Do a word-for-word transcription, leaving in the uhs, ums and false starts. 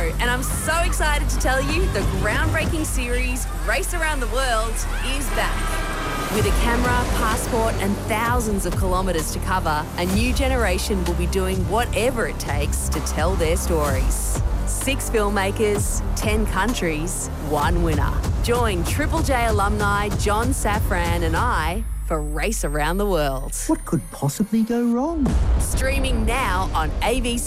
and I'm so excited to tell you the groundbreaking series Race Around the World is back. With a camera, passport and thousands of kilometres to cover, a new generation will be doing whatever it takes to tell their stories. Six filmmakers, ten countries, one winner. Join Triple J alumni John Safran and I for Race Around the World. What could possibly go wrong? Streaming now on A B C.